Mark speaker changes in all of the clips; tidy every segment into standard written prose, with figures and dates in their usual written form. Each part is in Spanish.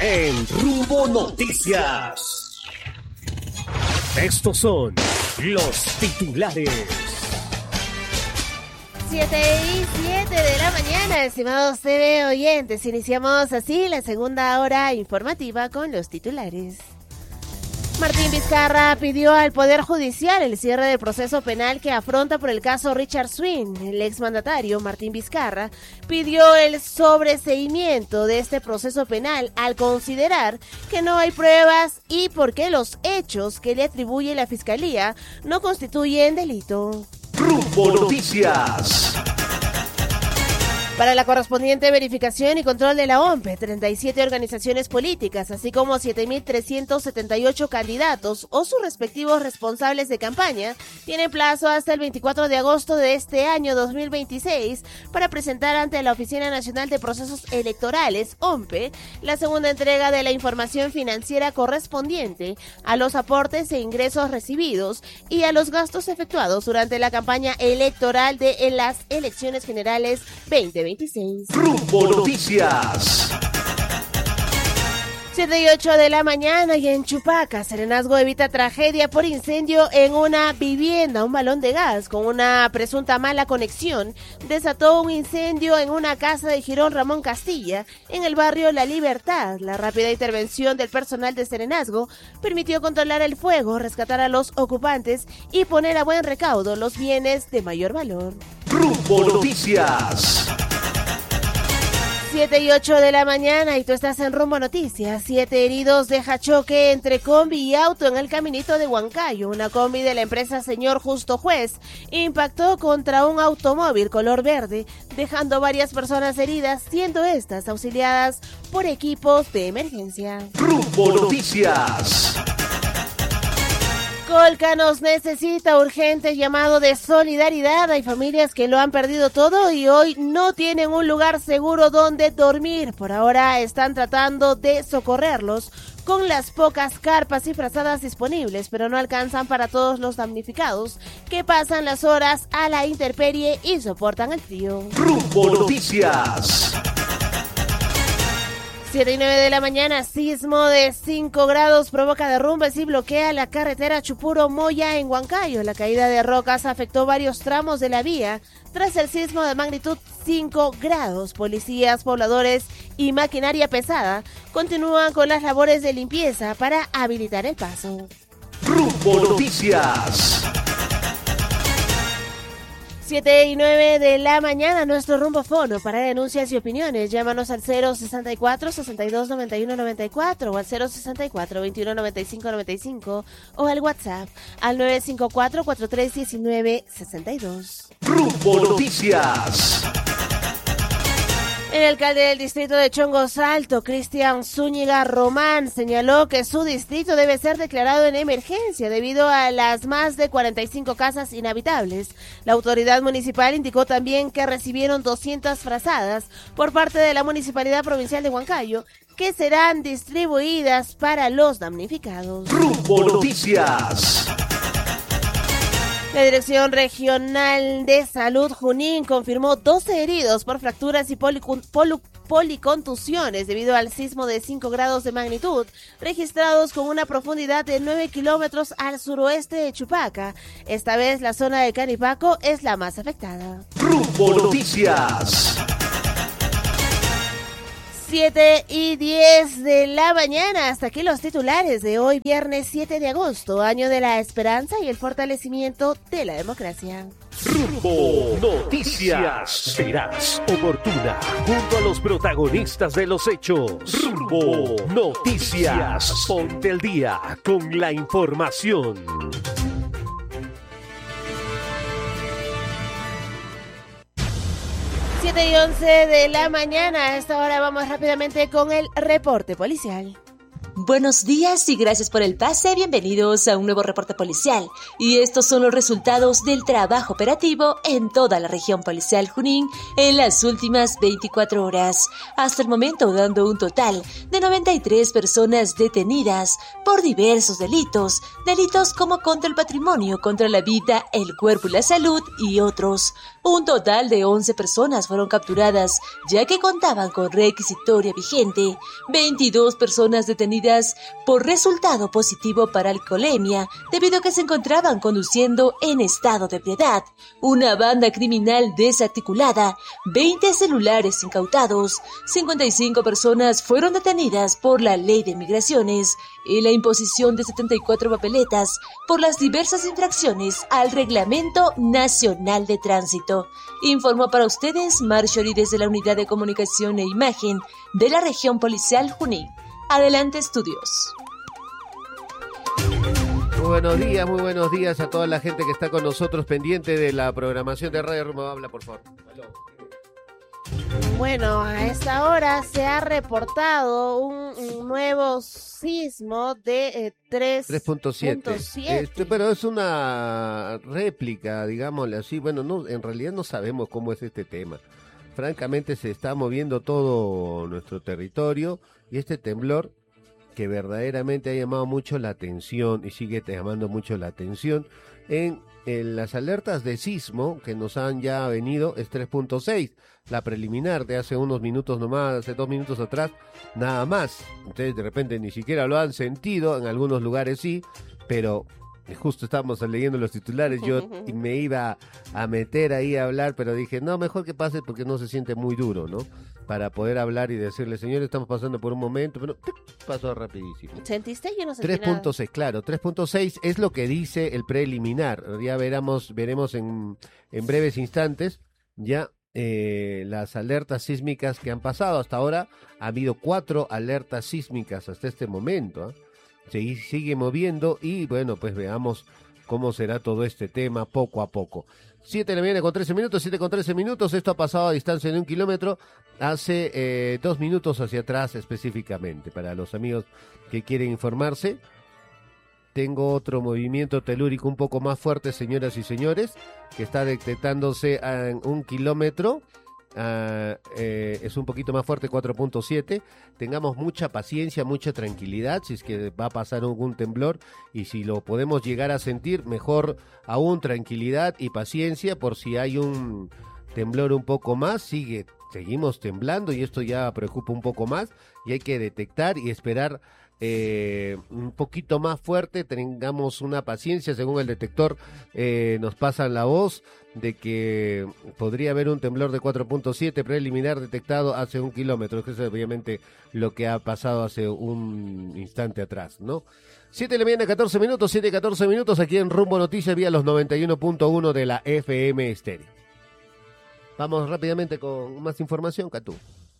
Speaker 1: en Rumbo Noticias. Estos son los titulares.
Speaker 2: 7:07 de la mañana, estimados TV oyentes. Iniciamos así la segunda hora informativa con los titulares. Martín Vizcarra pidió al Poder Judicial el cierre del proceso penal que afronta por el caso Richard Swing. El exmandatario Martín Vizcarra pidió el sobreseimiento de este proceso penal al considerar que no hay pruebas y porque los hechos que le atribuye la Fiscalía no constituyen delito.
Speaker 1: Rumbo Noticias.
Speaker 2: Para la correspondiente verificación y control de la OMPE, 37 organizaciones políticas, así como 7.378 candidatos o sus respectivos responsables de campaña, tienen plazo hasta el 24 de agosto de este año 2026 para presentar ante la Oficina Nacional de Procesos Electorales, OMPE, la segunda entrega de la información financiera correspondiente a los aportes e ingresos recibidos y a los gastos efectuados durante la campaña electoral de las elecciones generales 2026.
Speaker 1: Rumbo Noticias.
Speaker 2: 7:08 de la mañana y en Chupaca, Serenazgo evita tragedia por incendio en una vivienda. Un balón de gas con una presunta mala conexión desató un incendio en una casa de Girón Ramón Castilla, en el barrio La Libertad. La rápida intervención del personal de Serenazgo permitió controlar el fuego, rescatar a los ocupantes y poner a buen recaudo los bienes de mayor valor.
Speaker 1: Rumbo Noticias.
Speaker 2: 7:08 de la mañana y tú estás en Rumbo Noticias. 7 heridos deja choque entre combi y auto en el caminito de Huancayo. Una combi de la empresa Señor Justo Juez impactó contra un automóvil color verde, dejando varias personas heridas, siendo estas auxiliadas por equipos de emergencia.
Speaker 1: Rumbo Noticias.
Speaker 2: Colca nos necesita urgente llamado de solidaridad. Hay familias que lo han perdido todo y hoy no tienen un lugar seguro donde dormir. Por ahora están tratando de socorrerlos con las pocas carpas y frazadas disponibles, pero no alcanzan para todos los damnificados que pasan las horas a la intemperie y soportan el frío.
Speaker 1: Rumbo Noticias.
Speaker 2: 7:09 de la mañana, sismo de 5 grados provoca derrumbes y bloquea la carretera Chupuro-Moya en Huancayo. La caída de rocas afectó varios tramos de la vía. Tras el sismo de magnitud 5 grados, policías, pobladores y maquinaria pesada continúan con las labores de limpieza para habilitar el paso.
Speaker 1: Rumbo Noticias.
Speaker 2: 7:09 de la mañana, nuestro rumbo fono para denuncias y opiniones. Llámanos al 064-6291-94 o al 064-2195-95 o al WhatsApp al 954-4319-62.
Speaker 1: Rumbo Noticias.
Speaker 2: El alcalde del distrito de Chongos Alto, Cristian Zúñiga Román, señaló que su distrito debe ser declarado en emergencia debido a las más de 45 casas inhabitables. La autoridad municipal indicó también que recibieron 200 frazadas por parte de la Municipalidad Provincial de Huancayo que serán distribuidas para los damnificados.
Speaker 1: Rumbo Noticias.
Speaker 2: La Dirección Regional de Salud Junín confirmó 12 heridos por fracturas y policontusiones debido al sismo de 5 grados de magnitud, registrados con una profundidad de 9 kilómetros al suroeste de Chupaca. Esta vez la zona de Canipaco es la más afectada.
Speaker 1: Rumbo Noticias.
Speaker 2: 7:10 de la mañana. Hasta aquí los titulares de hoy, viernes 7 de agosto, año de la esperanza y el fortalecimiento de la democracia.
Speaker 1: Rumbo Noticias. Veraz, oportuna, junto a los protagonistas de los hechos. Rumbo Noticias. Ponte el día con la información.
Speaker 2: 7:11 de la mañana. A esta hora vamos rápidamente con el reporte policial.
Speaker 3: Buenos días y gracias por el pase. Bienvenidos a un nuevo reporte policial. Y estos son los resultados del trabajo operativo en toda la región policial Junín en las últimas 24 horas. Hasta el momento dando un total de 93 personas detenidas por diversos delitos. Delitos como contra el patrimonio, contra la vida, el cuerpo y la salud y otros. Un total de 11 personas fueron capturadas, ya que contaban con requisitoria vigente. 22 personas detenidas por resultado positivo para alcoholemia, debido a que se encontraban conduciendo en estado de ebriedad. Una banda criminal desarticulada, 20 celulares incautados, 55 personas fueron detenidas por la Ley de Migraciones y la imposición de 74 papeletas por las diversas infracciones al Reglamento Nacional de Tránsito. Informó para ustedes Marjorie desde la Unidad de Comunicación e Imagen de la Región Policial Junín. Adelante, estudios.
Speaker 4: Muy buenos días a toda la gente que está con nosotros pendiente de la programación de Radio Rumbo. Habla, por favor. Aló.
Speaker 2: Bueno, a esta hora se ha reportado un nuevo sismo de 3.7.
Speaker 4: Pero es una réplica, digámosle así. Bueno, no, en realidad no sabemos cómo es este tema. Francamente se está moviendo todo nuestro territorio y este temblor que verdaderamente ha llamado mucho la atención y sigue llamando mucho la atención en las alertas de sismo que nos han ya venido es 3.6, la preliminar de hace unos minutos nomás, hace 2 minutos atrás, nada más. Ustedes de repente ni siquiera lo han sentido, en algunos lugares sí, pero justo estábamos leyendo los titulares, yo me iba a meter ahí a hablar, pero dije, no, mejor que pase porque no se siente muy duro, ¿no? Para poder hablar y decirle, señores, estamos pasando por un momento, pero pasó rapidísimo.
Speaker 2: ¿Sentiste? Yo no sentí
Speaker 4: 3.6, claro, 3.6 es lo que dice el preliminar. Ya veremos en breves instantes ya las alertas sísmicas que han pasado. Hasta ahora ha habido 4 alertas sísmicas hasta este momento, ¿eh? Se sigue moviendo y bueno, pues veamos cómo será todo este tema poco a poco. 7 de la mañana con 13 minutos, 7 con 13 minutos, esto ha pasado a distancia de 1 kilómetro, hace 2 minutos hacia atrás específicamente, para los amigos que quieren informarse. Tengo otro movimiento telúrico un poco más fuerte, señoras y señores, que está detectándose en 1 kilómetro. Es un poquito más fuerte, 4.7. Tengamos mucha paciencia, mucha tranquilidad si es que va a pasar algún temblor, y si lo podemos llegar a sentir, mejor aún, tranquilidad y paciencia por si hay un temblor un poco más. Seguimos temblando y esto ya preocupa un poco más y hay que detectar y esperar un poquito más fuerte. Tengamos una paciencia, según el detector nos pasan la voz de que podría haber un temblor de 4.7 preliminar detectado hace 1 kilómetro, que es obviamente lo que ha pasado hace un instante atrás, ¿no? 7 de la mañana, 14 minutos, 7 14 minutos, aquí en Rumbo Noticias vía los 91.1 de la FM Estéreo. Vamos rápidamente con más información, Catú.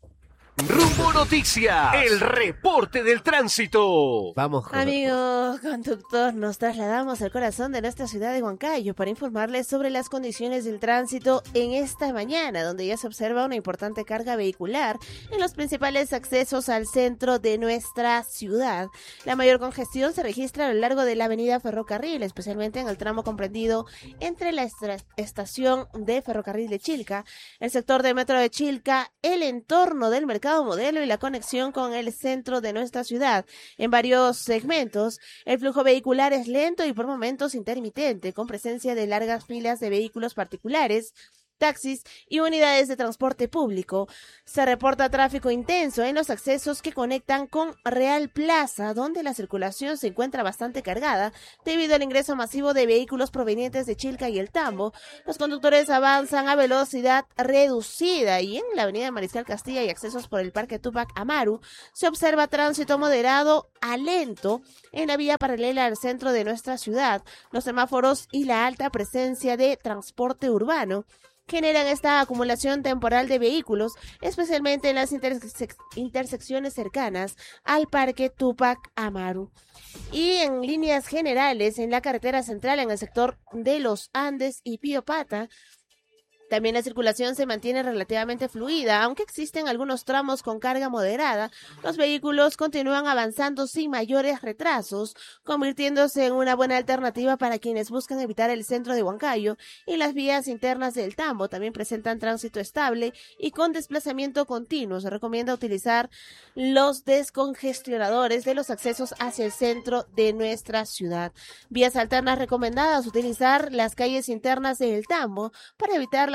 Speaker 1: Rumbo Noticias, el reporte del tránsito.
Speaker 4: Vamos,
Speaker 2: amigo conductor, nos trasladamos al corazón de nuestra ciudad de Huancayo para informarles sobre las condiciones del tránsito en esta mañana, donde ya se observa una importante carga vehicular en los principales accesos al centro de nuestra ciudad. La mayor congestión se registra a lo largo de la avenida Ferrocarril, especialmente en el tramo comprendido entre la estación de Ferrocarril de Chilca, el sector de Metro de Chilca, el entorno del Mercado Modelo y la conexión con el centro de nuestra ciudad. En varios segmentos, el flujo vehicular es lento y por momentos intermitente, con presencia de largas filas de vehículos particulares, taxis y unidades de transporte público. Se reporta tráfico intenso en los accesos que conectan con Real Plaza, donde la circulación se encuentra bastante cargada debido al ingreso masivo de vehículos provenientes de Chilca y El Tambo. Los conductores avanzan a velocidad reducida y en la avenida Mariscal Castilla y accesos por el Parque Tupac Amaru se observa tránsito moderado a lento en la vía paralela al centro de nuestra ciudad. Los semáforos y la alta presencia de transporte urbano generan esta acumulación temporal de vehículos, especialmente en las intersecciones cercanas al Parque Tupac Amaru. Y en líneas generales, en la carretera central, en el sector de Los Andes y Pío Pata, también la circulación se mantiene relativamente fluida, aunque existen algunos tramos con carga moderada. Los vehículos continúan avanzando sin mayores retrasos, convirtiéndose en una buena alternativa para quienes buscan evitar el centro de Huancayo, y las vías internas del Tambo también presentan tránsito estable y con desplazamiento continuo. Se recomienda utilizar los descongestionadores de los accesos hacia el centro de nuestra ciudad. Vías alternas recomendadas: utilizar las calles internas del Tambo para evitar la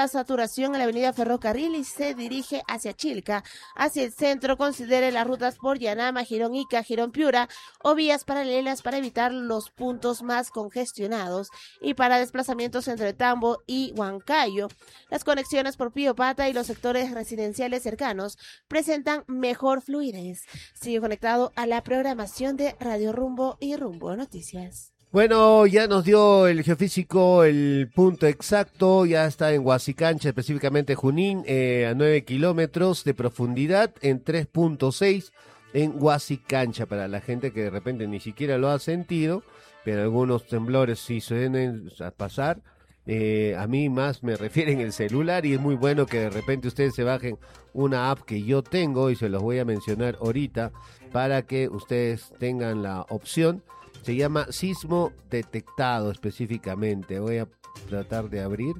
Speaker 2: la saturación en la avenida Ferrocarril y se dirige hacia Chilca. Hacia el centro, considere las rutas por Yanama, Girón Ica, Girón Piura o vías paralelas para evitar los puntos más congestionados y para desplazamientos entre Tambo y Huancayo. Las conexiones por Pío Pata y los sectores residenciales cercanos presentan mejor fluidez. Sigue conectado a la programación de Radio Rumbo y Rumbo Noticias.
Speaker 4: Bueno, ya nos dio el geofísico el punto exacto, ya está en Huasicancha, específicamente Junín, a 9 kilómetros de profundidad, en 3.6 en Huasicancha, para la gente que de repente ni siquiera lo ha sentido, pero algunos temblores sí suelen pasar. A mí más me refieren el celular y es muy bueno que de repente ustedes se bajen una app que yo tengo y se los voy a mencionar ahorita para que ustedes tengan la opción. Se llama Sismo Detectado específicamente. Voy a tratar de abrir.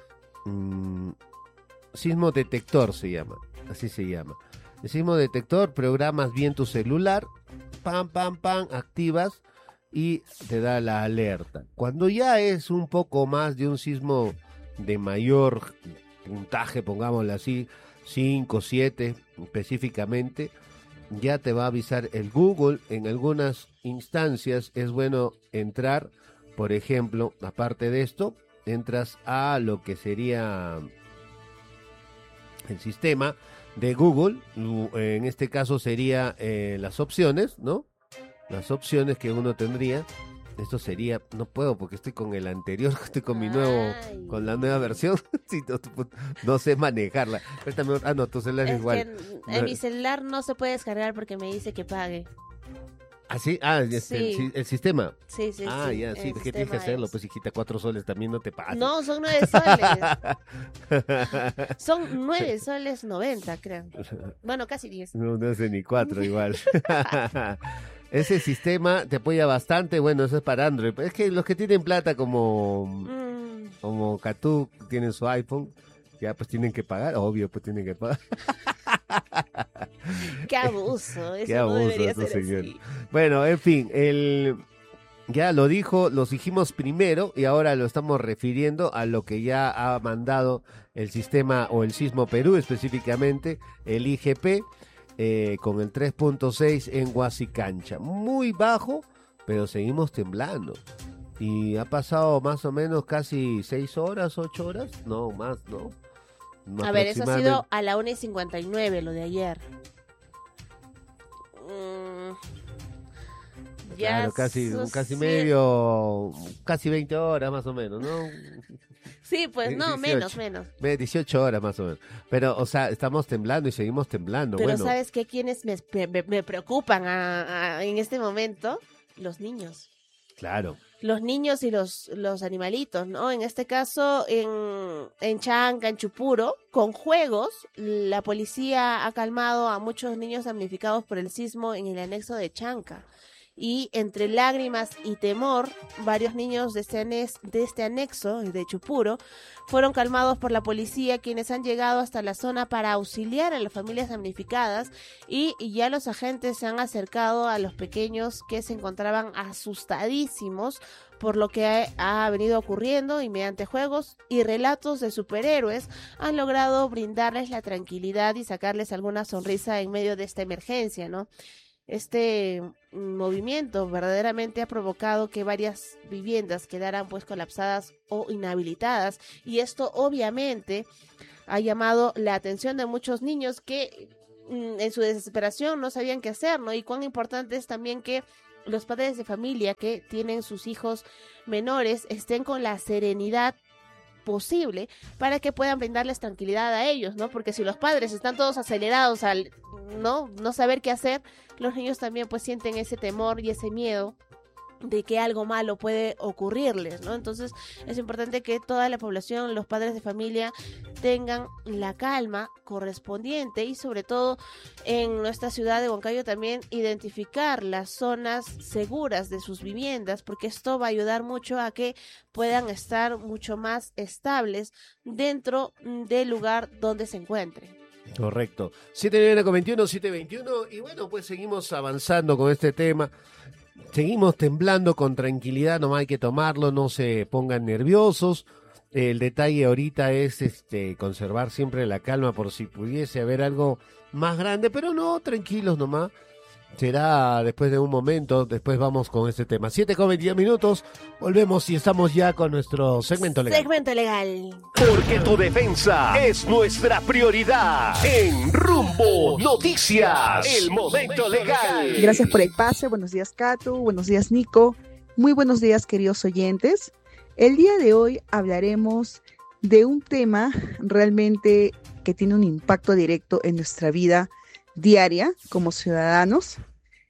Speaker 4: Sismo Detector se llama. Así se llama. El Sismo Detector, programas bien tu celular. Pam, pam, pam, activas y te da la alerta. Cuando ya es un poco más de un sismo de mayor puntaje, pongámoslo así, 5, 7 específicamente, ya te va a avisar el Google. En algunas instancias es bueno entrar, por ejemplo, aparte de esto, entras a lo que sería el sistema de Google, en este caso sería las opciones, ¿no? Las opciones que uno tendría. Esto sería, no puedo porque estoy con el anterior, estoy con mi nuevo, con la nueva versión. Sí, no sé manejarla. No, tu celular es igual.
Speaker 2: En mi celular no se puede descargar porque me dice que pague.
Speaker 4: ¿Ah, sí?
Speaker 2: Sí.
Speaker 4: El sistema.
Speaker 2: Sí.
Speaker 4: Ya, sí, ¿qué tienes que hacerlo? Pues hijita, 4 soles también no te pases.
Speaker 2: No, son 9 soles. Son 9 soles 90, creo. Bueno, casi 10.
Speaker 4: No sé ni 4 igual. Ese sistema te apoya bastante, bueno, eso es para Android. Es que los que tienen plata como Catu, tienen su iPhone, ya pues tienen que pagar, obvio, pues tienen que pagar.
Speaker 2: Qué abuso, eso
Speaker 4: Qué abuso,
Speaker 2: no debería ser
Speaker 4: señor.
Speaker 2: así.
Speaker 4: Bueno, en fin, ya lo dijimos primero y ahora lo estamos refiriendo a lo que ya ha mandado el sistema o el Sismo Perú, específicamente el IGP, con el 3.6 en Huasicancha. Muy bajo, pero seguimos temblando. Y ha pasado más o menos casi 6 horas, 8 horas, no más, ¿no?
Speaker 2: A ver, eso ha sido a la 1:59, lo de ayer.
Speaker 4: Claro, casi medio, casi 20 horas más o menos, ¿no?
Speaker 2: Sí, pues no,
Speaker 4: 18,
Speaker 2: menos.
Speaker 4: 18 horas más o menos. Pero, o sea, estamos temblando y seguimos temblando.
Speaker 2: Pero
Speaker 4: bueno,
Speaker 2: ¿sabes qué? ¿Quiénes me preocupan en este momento? Los niños.
Speaker 4: Claro.
Speaker 2: Los niños y los animalitos, ¿no? En este caso, en Chanca, en Chupuro, con juegos, la policía ha calmado a muchos niños damnificados por el sismo en el anexo de Chanca. Y entre lágrimas y temor, varios niños de este anexo, de Chupuro, fueron calmados por la policía, quienes han llegado hasta la zona para auxiliar a las familias damnificadas, y ya los agentes se han acercado a los pequeños que se encontraban asustadísimos por lo que ha venido ocurriendo, y mediante juegos y relatos de superhéroes han logrado brindarles la tranquilidad y sacarles alguna sonrisa en medio de esta emergencia, ¿no? Este movimiento verdaderamente ha provocado que varias viviendas quedaran pues colapsadas o inhabilitadas, y esto obviamente ha llamado la atención de muchos niños que en su desesperación no sabían qué hacer, ¿no? Y cuán importante es también que los padres de familia que tienen sus hijos menores estén con la serenidad posible para que puedan brindarles tranquilidad a ellos, ¿no? Porque si los padres están todos acelerados al no saber qué hacer, los niños también pues sienten ese temor y ese miedo de que algo malo puede ocurrirles, ¿no? Entonces es importante que toda la población, los padres de familia, tengan la calma correspondiente, y sobre todo en nuestra ciudad de Huancayo también identificar las zonas seguras de sus viviendas, porque esto va a ayudar mucho a que puedan estar mucho más estables dentro del lugar donde se encuentren.
Speaker 4: Correcto. 7:21, y bueno, pues seguimos avanzando con este tema. Seguimos temblando con tranquilidad, no hay que tomarlo, no se pongan nerviosos. El detalle ahorita es conservar siempre la calma por si pudiese haber algo más grande, pero no, tranquilos nomás. Será después de un momento, después vamos con este tema. 7:22, volvemos y estamos ya con nuestro segmento legal.
Speaker 2: Segmento legal.
Speaker 1: Porque tu defensa es nuestra prioridad. En Rumbo Noticias, el momento legal.
Speaker 5: Gracias por el pase. Buenos días, Catu. Buenos días, Nico. Muy buenos días, queridos oyentes. El día de hoy hablaremos de un tema realmente que tiene un impacto directo en nuestra vida diaria como ciudadanos.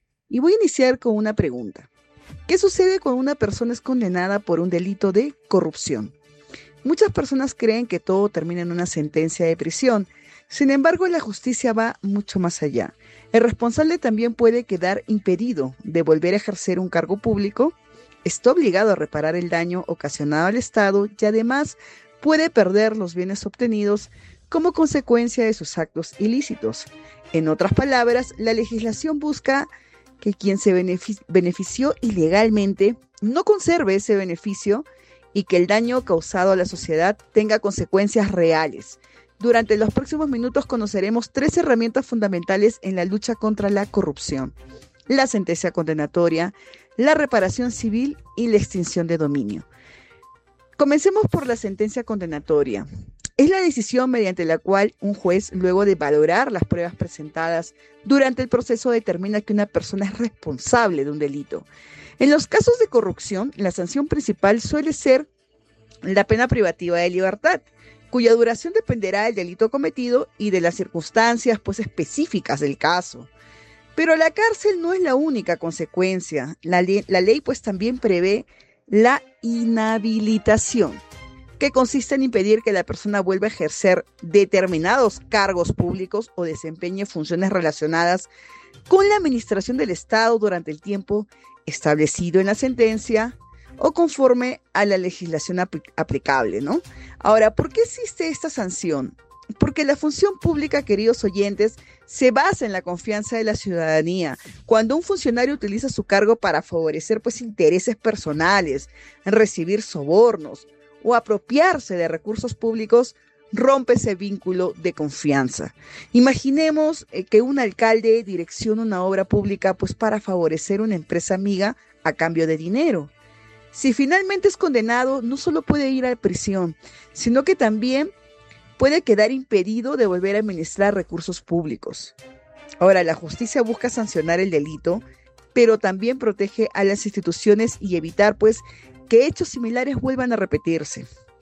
Speaker 5: Y voy a iniciar con una pregunta. ¿Qué sucede cuando una persona es condenada por un delito de corrupción? Muchas personas creen que todo termina en una sentencia de prisión. Sin embargo, la justicia va mucho más allá. El responsable también puede quedar impedido de volver a ejercer un cargo público, está obligado a reparar el daño ocasionado al Estado y además puede perder los bienes obtenidos como consecuencia de sus actos ilícitos. En otras palabras, la legislación busca que quien se benefició ilegalmente no conserve ese beneficio y que el daño causado a la sociedad tenga consecuencias reales. Durante los próximos minutos conoceremos 3 herramientas fundamentales en la lucha contra la corrupción: la sentencia condenatoria, la reparación civil y la extinción de dominio. Comencemos por la sentencia condenatoria. Es la decisión mediante la cual un juez, luego de valorar las pruebas presentadas durante el proceso, determina que una persona es responsable de un delito. En los casos de corrupción, la sanción principal suele ser la pena privativa de libertad, cuya duración dependerá del delito cometido y de las circunstancias específicas del caso. Pero la cárcel no es la única consecuencia. La ley también prevé la inhabilitación, que consiste en impedir que la persona vuelva a ejercer determinados cargos públicos o desempeñe funciones relacionadas con la administración del Estado durante el tiempo establecido en la sentencia o conforme a la legislación aplicable, ¿no? Ahora, ¿por qué existe esta sanción? Porque la función pública, queridos oyentes, se basa en la confianza de la ciudadanía. Cuando un funcionario utiliza su cargo para favorecer intereses personales, recibir sobornos o apropiarse de recursos públicos, rompe ese vínculo de confianza. Imaginemos que un alcalde direcciona una obra pública para favorecer una empresa amiga a cambio de dinero. Si finalmente es condenado, no solo puede ir a prisión, sino que también puede quedar impedido de volver a administrar recursos públicos. Ahora, la justicia busca sancionar el delito, pero también protege a las instituciones y evitar que hechos similares vuelvan a repetirse.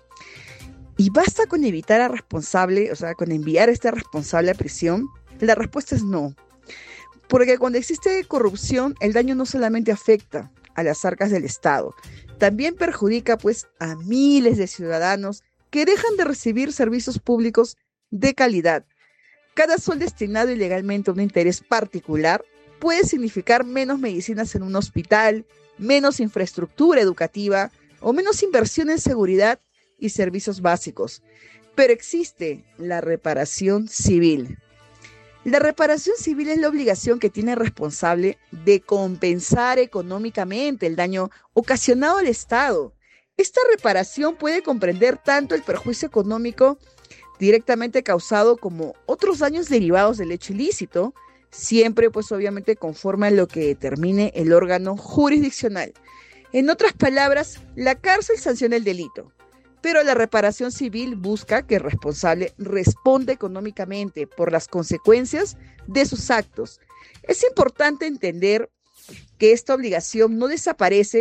Speaker 5: ¿Y basta con evitar al responsable, con enviar a este responsable a prisión? La respuesta es no. Porque cuando existe corrupción, el daño no solamente afecta a las arcas del Estado, también perjudica a miles de ciudadanos que dejan de recibir servicios públicos de calidad. Cada sol destinado ilegalmente a un interés particular puede significar menos medicinas en un hospital, menos infraestructura educativa o menos inversión en seguridad y servicios básicos. Pero existe la reparación civil. La reparación civil es la obligación que tiene el responsable de compensar económicamente el daño ocasionado al Estado. Esta reparación puede comprender tanto el perjuicio económico directamente causado como otros daños derivados del hecho ilícito, siempre obviamente conforme a lo que determine el órgano jurisdiccional. En otras palabras, la cárcel sanciona el delito, pero la reparación civil busca que el responsable responda económicamente por las consecuencias de sus actos. Es importante entender que esta obligación no desaparece